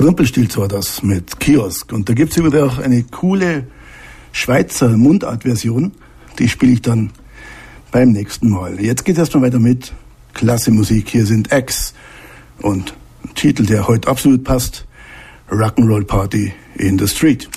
Rumpelstilz war das mit Kiosk. Und da gibt's übrigens auch eine coole Schweizer Mundart-Version. Die spiele ich dann beim nächsten Mal. Jetzt geht's erstmal weiter mit klasse Musik. Hier sind X und ein Titel, der heute absolut passt: Rock'n'Roll Party in the Street.